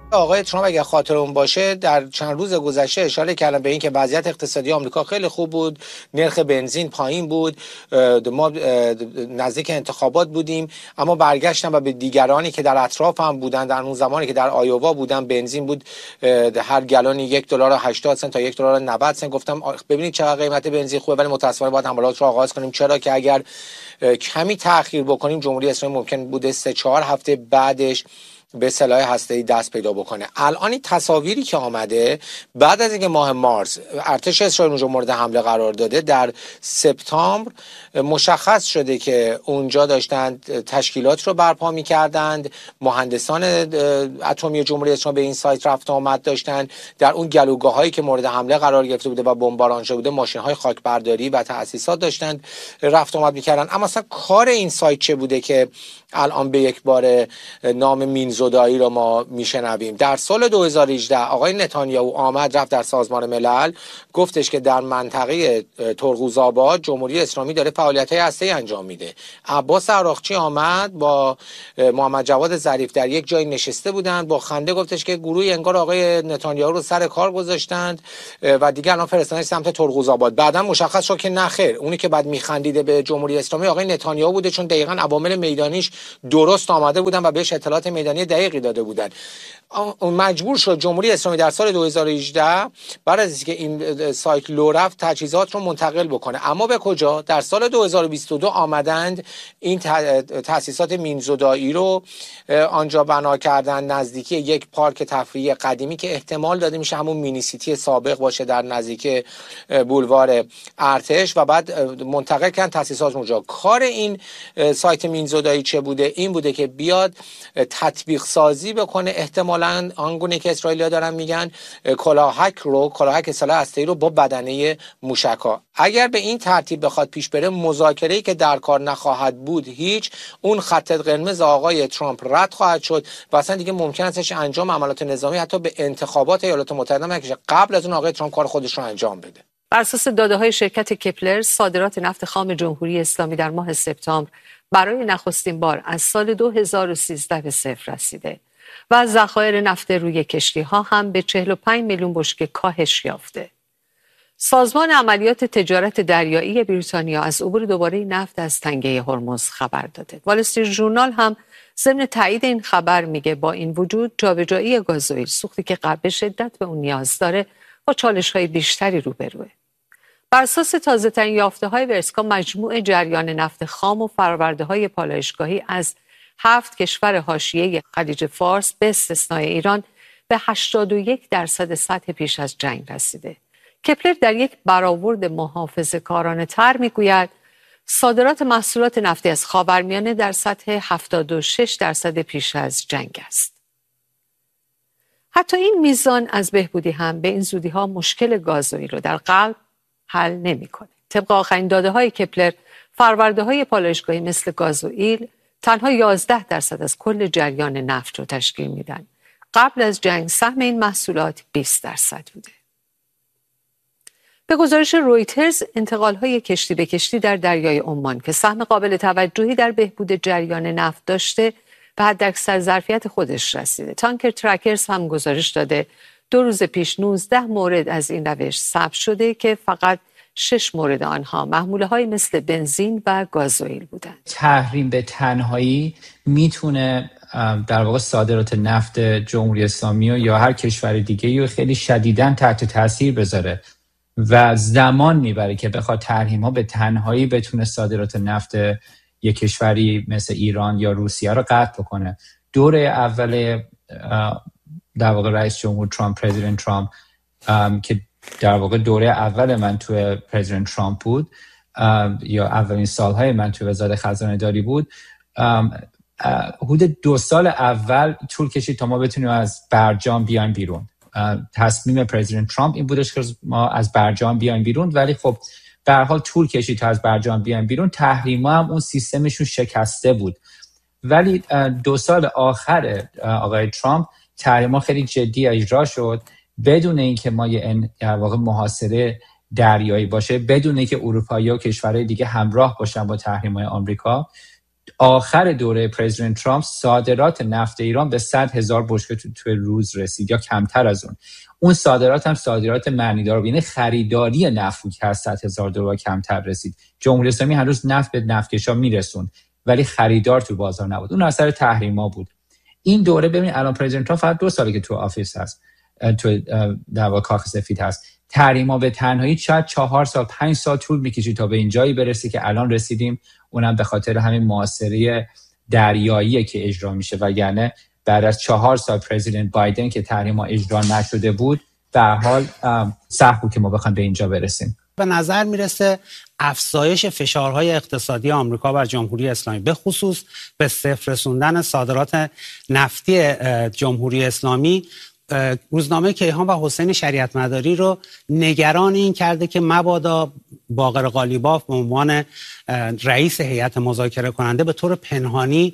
آقای ترامپ اگر خاطرمون باشه در چند روز گذشته اشاره کردن به این که وضعیت اقتصادی آمریکا خیلی خوب بود، نرخ بنزین پایین بود، ما نزدیک انتخابات بودیم، اما برگشتن و به دیگرانی که در اطراف هم بودن در اون زمانی که در آیووا بودن بنزین بود هر گالونی $1.80 تا $1.90 گفتم ببینید چقدر قیمت بنزین خوبه، ولی متأسفانه باید حملات رو آغاز کنیم. چرا که اگر کمی تأخیر بکنیم جمهوری اسلامی ممکن بوده 3-4 هفته بعدش به سلاح هسته‌ای دست پیدا بکنه. الان این تصاویری که آمده بعد از اینکه ماه مارس ارتش اسرائیل اونجا مورد حمله قرار داده، در سپتامبر مشخص شده که اونجا داشتند تشکیلات رو برپا می‌کردند، مهندسان اتمی جمهوری اسلامی به این سایت رفت آمد داشتند، در اون گلوگاه‌هایی که مورد حمله قرار گرفته بوده و بمباران شده بوده ماشین‌های خاکبرداری و تأسیسات داشتند رفت آمد می‌کردن. اما اصلا کار این سایت چه بوده که الان به یک بار نام مینزودایی رو ما میشنویم؟ در سال 2018 آقای نتانیاهو آمد رفت در سازمان ملل گفتش که در منطقه ترقوزآباد جمهوری اسلامی داره فعالیت‌های هسته‌ای انجام میده. عباس عراقچی آمد با محمد جواد ظریف در یک جای نشسته بودند، با خنده گفتش که گروهی انگار آقای نتانیاهو رو سر کار گذاشتند و دیگه الان فرستادنش سمت ترقوزآباد. بعدا مشخص شد که نخیر، اونی که بعد میخندیده به جمهوری اسلامی آقای نتانیاهو بوده، چون دقیقاً عوامل میدانیش درست آمده بودن و بهش اطلاعات میدانی دقیقی داده بودن. مجبور شد جمهوری اسلامی در سال 2018 بعد از اینکه این سایت لو رفت تجهیزات رو منتقل بکنه. اما به کجا؟ در سال 2022 آمدند این تأسیسات مینزودایی رو آنجا بنا کردن نزدیکی یک پارک تفریحی قدیمی که احتمال داده میشه همون مینی سیتی سابق باشه در نزدیک بولوار ارتش، و بعد منتقل کردن تأسیسات اونجا. کار این سایت مینزودایی چه بوده؟ این بوده که بیاد تطبیق سازی بکنه، احتمالاً آنگونه که اسرائیلی‌ها دارن میگن کلاهک سلاح هسته‌ای رو با بدنه موشک‌ها. اگر به این ترتیب بخواد پیش بره، مذاکره‌ای که در کار نخواهد بود، هیچ، اون خط قرمز آقای ترامپ رد خواهد شد و اصلا دیگه ممکن استش انجام عملیات نظامی حتی به انتخابات ایالات متحده نکشه. قبل از اون آقای ترامپ کار خودش رو انجام بده. بر اساس داده‌های شرکت کپلر، صادرات نفت خام جمهوری اسلامی در ماه سپتامبر برای نخستین بار از سال 2013 به صفر رسیده و ذخایر نفت روی کشتی‌ها هم به 45 میلیون بشکه کاهش یافته. سازمان عملیات تجارت دریایی بریتانیا از عبور دوباره نفت از تنگه هرمز خبر داده. وال استریت ژورنال هم ضمن تایید این خبر میگه با این وجود جابجایی گازوئیل، سوختی که به شدت به اون نیاز داره، با چالش‌های بیشتری روبروه. بر اساس تازه‌ترین یافته‌های ورسکا، مجموع جریان نفت خام و فرورده‌های پالایشگاهی از 7 کشور حاشیه خلیج فارس به استثنای ایران به 81% سطح پیش از جنگ رسیده. کپلر در یک برآورد محافظه‌کارانه‌تر میگوید صادرات محصولات نفتی از خاورمیانه در سطح 76% پیش از جنگ است. حتی این میزان از بهبودی هم به این زودی‌ها مشکل گازوئیل رو در قلب حل نمی‌کنه. طبق آخرین داده‌های کپلر، فرورده‌های پالایشگاهی مثل گازوئیل تنها 11% از کل جریان نفت رو تشکیل میدن. قبل از جنگ سهم این محصولات 20% بوده. به گزارش رویترز، انتقال‌های کشتی به کشتی در دریای عمان که سهم قابل توجهی در بهبود جریان نفت داشته، به حداکثر ظرفیت خودش رسیده. تانکر ترکرز هم گزارش داده 2 روز پیش 19 مورد از این روش ثبت شده که فقط 6 مورد آنها محموله‌های مثل بنزین و گازوئیل بودند. تحریم به تنهایی میتونه در واقع صادرات نفت جمهوری اسلامی یا هر کشور دیگه‌ای رو خیلی شدیداً تحت تاثیر بذاره و زمان میبره که بخواد تحریم‌ها به تنهایی بتونه صادرات نفت یک کشوری مثل ایران یا روسیه رو قطع بکنه. دوره اول در واقع رئیس جمهور ترامپ، پرزیدنت ترامپ، که در واقع دوره اول من توی پرزیدنت ترامپ بود یا اولین سالهای من توی وزارت خزانه داری بود، حدود 2 سال اول طول کشید تا ما بتونیم از برجام بیایم بیرون. تصمیم پرزیدنت ترامپ این بودش که ما از برجام بیایم بیرون، ولی خب به هر حال طول کشید تا از برجام بیایم بیرون. تحریما هم اون سیستمشون شکسته بود، ولی 2 سال آخر آقای ترامپ تحریما خیلی جدی اجرا شد بدون اینکه ما یه در واقع محاصره دریایی باشه، بدون اینکه اروپایی و کشورهای دیگه همراه باشن با تحریم‌های آمریکا. آخر دوره پرزیدنت ترامپ صادرات نفت ایران به 100,000 بشکه تو روز رسید یا کمتر از اون صادرات هم صادرات معنیدار بود، یعنی خریداری نفت بود که از $100,000 کمتر رسید. جمهوری اسلامی هنوز نفت به نفتکشا میرسوند ولی خریدار تو بازار نبود، اون اثر تحریما بود. این دوره ببین الان پرزیدنت ترامپ فقط 2 ساله که تو آفیس هست، تو در واقع کاخ سفید هست. تحریما به تنهایی شاید 4 سال 5 سال طول میکشید تا به این جایی برسه که الان رسیدیم، اونم به خاطر همین محاصره دریایی که اجرا میشه، وگرنه بعد از 4 سال پرزیدنت بایدن که تحریما اجرا نشده بود در حال سخت بود که ما بخوایم به اینجا برسیم. به نظر میرسه افزایش فشارهای اقتصادی آمریکا بر جمهوری اسلامی، به خصوص به صفر رسوندن صادرات نفتی جمهوری اسلامی، روزنامه کیهان و حسین شریعت مداری رو نگران این کرده که مبادا باقر قالیباف به عنوان رئیس هیئت مذاکره کننده به طور پنهانی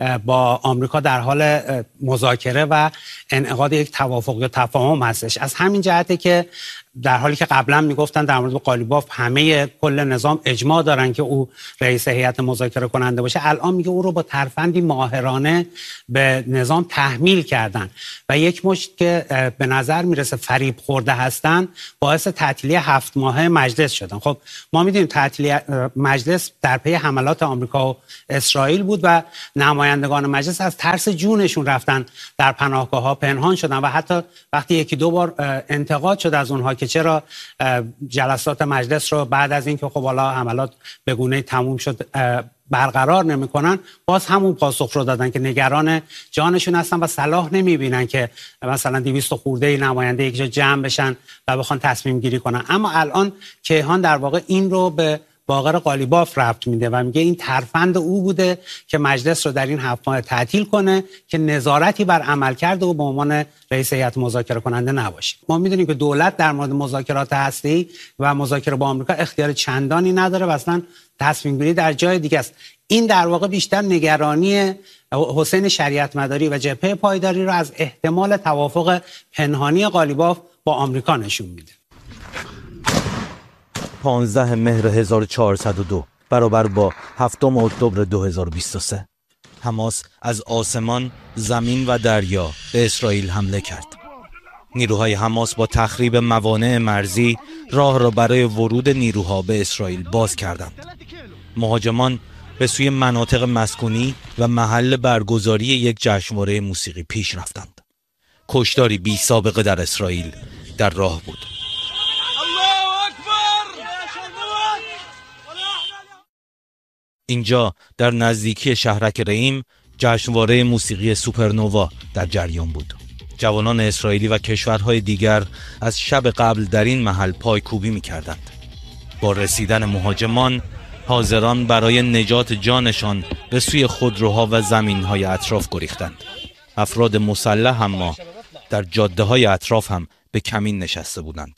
با آمریکا در حال مذاکره و انعقاد یک توافق یا تفاهم هستش. از همین جهته که در حالی که قبلا میگفتن در مورد قالیباف همه کل نظام اجماع دارن که او رئیس هیئت مذاکره کننده باشه، الان میگه او رو با ترفندی ماهرانه به نظام تحمیل کردن و یک مشت که به نظر میرسه فریب خورده هستن باعث تعطیلی 7 ماهه مجلس شدن. خب ما میدونیم تعطیلی مجلس در پی حملات آمریکا و اسرائیل بود و نمایندگان مجلس از ترس جونشون رفتن در پناهگاه‌ها پنهان شدن و حتی وقتی 1-2 بار انتقاد شد از اونها که چرا جلسات مجلس رو بعد از اینکه خب حالا حملات به گونه‌ای تموم شد برقرار نمی‌کنن، باز همون پاسخ رو دادن که نگران جانشون هستن و صلاح نمی‌بینن که مثلا 200 خورده نماینده یک جا جمع بشن و بخوان تصمیم گیری کنن. اما الان کیهان در واقع این رو به باقر قالیباف ربط میده و میگه این ترفند او بوده که مجلس رو در این 7 ماه تعطیل کنه که نظارتی بر عملکرد او به عنوان رئیس هیئت مذاکره کننده نباشه. ما میدونیم که دولت در مورد مذاکرات هسته‌ای و مذاکره با آمریکا اختیار چندانی نداره و اصلا تصمیم گیری در جای دیگه است. این در واقع بیشتر نگرانی حسین شریعت مداری و جبهه پایداری رو از احتمال توافق پنهانی قالیباف با آمریکا نشون میده. 15 مهر 1402 برابر با 7 اکتبر 2023 حماس از آسمان، زمین و دریا به اسرائیل حمله کرد. نیروهای حماس با تخریب موانع مرزی راه را برای ورود نیروها به اسرائیل باز کردند. مهاجمان به سوی مناطق مسکونی و محل برگزاری یک جشنواره موسیقی پیش رفتند. کشتاری بی سابقه در اسرائیل در راه بود. اینجا در نزدیکی شهرک رئیم جشنواره موسیقی سوپرنووا در جریان بود. جوانان اسرائیلی و کشورهای دیگر از شب قبل در این محل پایکوبی می‌کردند. با رسیدن مهاجمان، حاضران برای نجات جانشان به سوی خودروها و زمین‌های اطراف گریختند. افراد مسلح اما در جاده‌های اطراف هم به کمین نشسته بودند.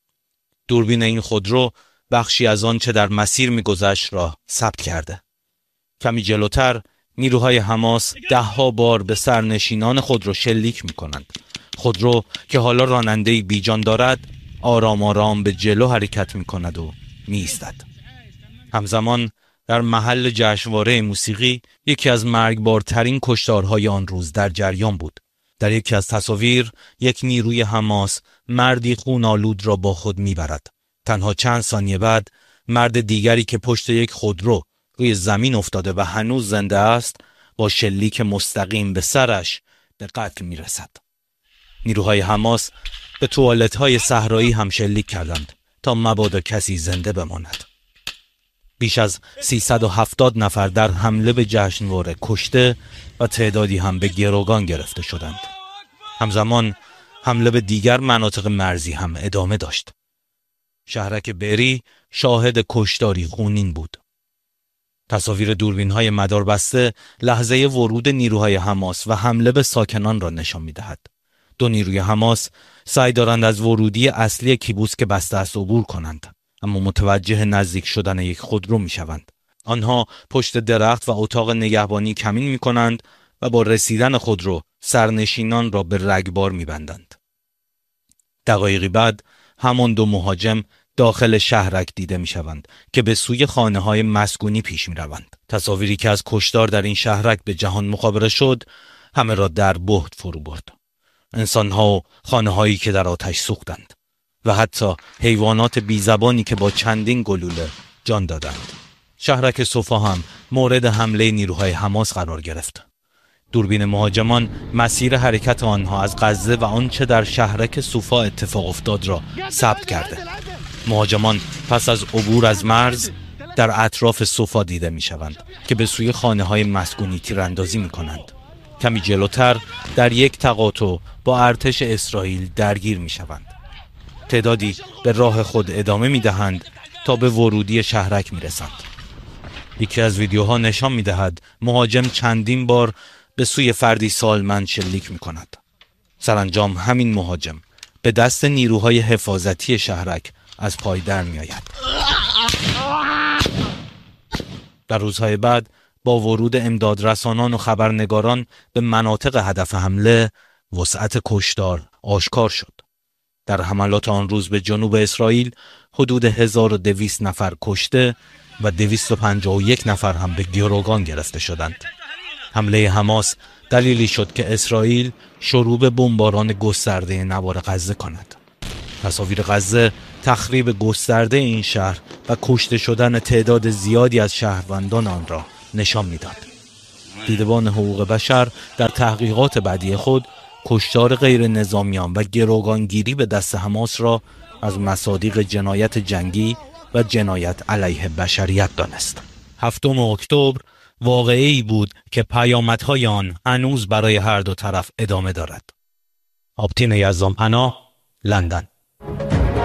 دوربین این خودرو بخشی از آن چه در مسیر می‌گذشت را ثبت کرده. کمی جلوتر نیروهای حماس 10 بار به سرنشینان خودرو شلیک می‌کنند. خودرو که حالا راننده‌ای بیجان دارد آرام آرام به جلو حرکت می‌کند و می‌ایستد. همزمان در محل جشنواره موسیقی یکی از مرگبارترین کشتارهای آن روز در جریان بود. در یکی از تصاویر یک نیروی حماس مردی خون‌آلود را با خود می‌برد. تنها چند ثانیه بعد مرد دیگری که پشت یک خودرو روی زمین افتاده و هنوز زنده است با شلیک مستقیم به سرش به قتل می‌رسد. نیروهای حماس به توالت‌های صحرایی هم شلیک کردند تا مبادا کسی زنده بماند. بیش از 370 نفر در حمله به جشنواره کشته و تعدادی هم به گروگان گرفته شدند. همزمان حمله به دیگر مناطق مرزی هم ادامه داشت. شهرک بری شاهد کشتاری خونین بود. تصاویر دوربین‌های مداربسته لحظه ورود نیروهای حماس و حمله به ساکنان را نشان می‌دهد. 2 نیروی حماس سعی دارند از ورودی اصلی کیبوتز که بسته است عبور کنند، اما متوجه نزدیک شدن یک خودرو می‌شوند. آنها پشت درخت و اتاق نگهبانی کمین می‌کنند و با رسیدن خودرو سرنشینان را به رگبار می‌بندند. دقایقی بعد همان 2 مهاجم داخل شهرک دیده می شوند که به سوی خانه‌های مسکونی پیش می روند. تصاویری که از کشتار در این شهرک به جهان مخابره شد همه را در بهت فرو برد. انسان‌ها و خانه‌هایی که در آتش سوختند و حتی حیوانات بیزبانی که با چندین گلوله جان دادند. شهرک صفا هم مورد حمله نیروهای حماس قرار گرفت. دوربین مهاجمان مسیر حرکت آنها از غزه و آنچه در شهرک صفا اتفاق افتاد را ثبت کرده. مهاجمان پس از عبور از مرز در اطراف صفا دیده می شوند که به سوی خانه‌های مسکونی تیراندازی می کنند. کمی جلوتر در یک تقاطع با ارتش اسرائیل درگیر می شوند. تعدادی به راه خود ادامه می دهند تا به ورودی شهرک می رسند. یکی از ویدیوها نشان می دهد مهاجم چندین بار به سوی فردی سالمند شلیک می کند. سرانجام همین مهاجم به دست نیروهای حفاظتی شهرک از پای در می آید. در روزهای بعد با ورود امدادرسانان و خبرنگاران به مناطق هدف حمله وسعت کشتار آشکار شد. در حملات آن روز به جنوب اسرائیل حدود 1200 نفر کشته و 251 نفر هم به گروگان گرفته شدند. حمله حماس دلیلی شد که اسرائیل شروع به بمباران گسترده نوار غزه کند. تصاویر غزه تخریب گسترده این شهر و کشته شدن تعداد زیادی از شهروندان آن را نشان می‌داد. دیدبان حقوق بشر در تحقیقات بعدی خود کشتار غیر نظامیان و گروگانگیری به دست حماس را از مصادیق جنایت جنگی و جنایت علیه بشریت دانست. 7 اکتبر واقعه‌ای بود که پیامدهای آن هنوز برای هر دو طرف ادامه دارد. آبتین یزدانپناه، لندن.